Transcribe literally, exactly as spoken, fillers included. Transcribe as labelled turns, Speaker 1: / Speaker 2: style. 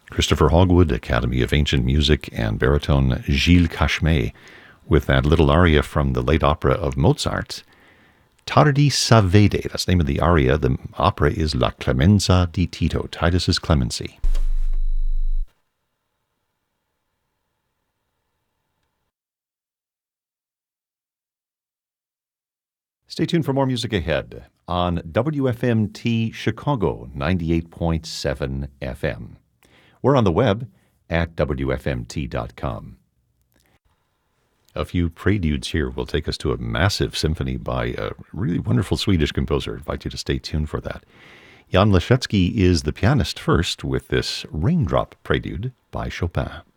Speaker 1: Christopher Hogwood, Academy of Ancient Music, and baritone Gilles Cachemé, with that little aria from the late opera of Mozart, Tardi s'avvede. That's the name of the aria. The opera is La Clemenza di Tito, Titus's Clemency. Stay tuned for more music ahead on W F M T Chicago ninety-eight point seven F M. We're on the web at W F M T dot com. A few preludes here will take us to a massive symphony by a really wonderful Swedish composer. I invite you to stay tuned for that. Jan Leschetski is the pianist first with this Raindrop Prelude by Chopin.